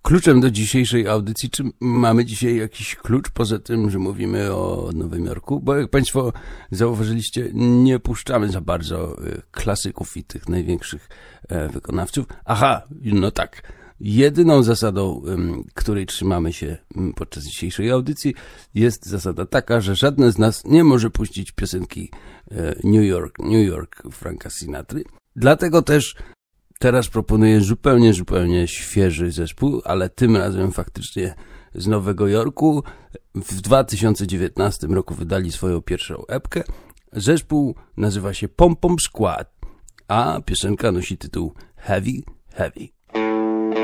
kluczem do dzisiejszej audycji. Czy mamy dzisiaj jakiś klucz, poza tym, że mówimy o Nowym Jorku? Bo jak Państwo zauważyliście, nie puszczamy za bardzo klasyków i tych największych wykonawców. Aha, no tak. Jedyną zasadą, której trzymamy się podczas dzisiejszej audycji, jest zasada taka, że żadne z nas nie może puścić piosenki New York Franka Sinatry. Dlatego też teraz proponuję zupełnie świeży zespół, ale tym razem faktycznie z Nowego Jorku. W 2019 roku wydali swoją pierwszą epkę. Zespół nazywa się Pom Pom Squad, a piosenka nosi tytuł Heavy Heavy.